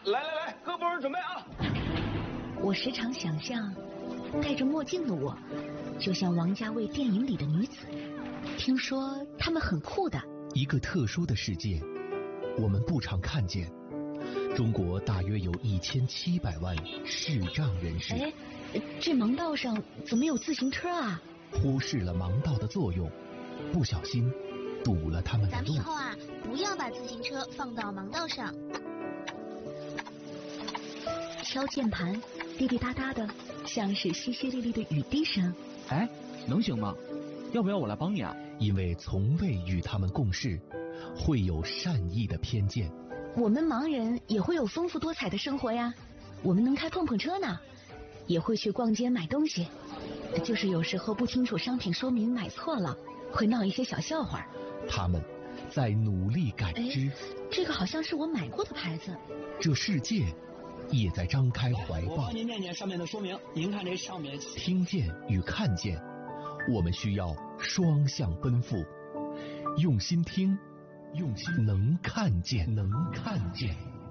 来，各部门准备啊！ 我时常想象，戴着墨镜的我，就像王家卫电影里的女子。听说她们很酷的。 一个特殊的世界，我们不常看见。中国大约有1700万视障人士。 哎，这盲道上怎么有自行车啊？ 忽视了盲道的作用，不小心堵了他们的路。 咱们以后啊，不要把自行车放到盲道上。 敲键盘，滴滴答答的，像是淅淅沥沥的雨滴声。 哎，能行吗？要不要我来帮你啊？ 因为从未与他们共事，会有善意的偏见。 我们盲人也会有丰富多彩的生活呀，我们能开碰碰车呢，也会去逛街买东西，就是有时候不清楚商品说明买错了，会闹一些小笑话。 他们在努力感知。 这个好像是我买过的牌子。 这世界也在张开怀抱。 我帮您念念上面的说明，您看这上面。 听见与看见，我们需要双向奔赴，用心听，用心能看见。